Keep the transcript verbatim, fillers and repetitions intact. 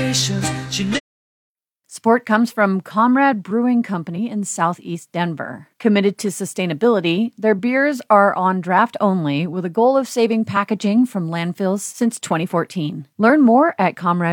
patience. She Support comes from Comrade Brewing Company in Southeast Denver. Committed to sustainability, their beers are on draft only with a goal of saving packaging from landfills since twenty fourteen. Learn more at comrade